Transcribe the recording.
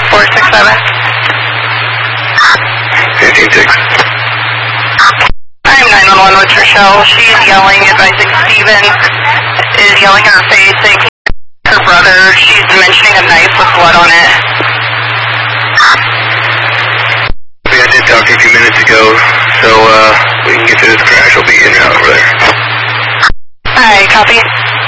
467. 156. I'm 911 with Rochelle. She's yelling, advising Steven is yelling in her face, saying her brother. She's mentioning a knife with blood on it. I did talk to you a few minutes ago, so we can get to this crash. I'll be in and out over there. Alright, copy.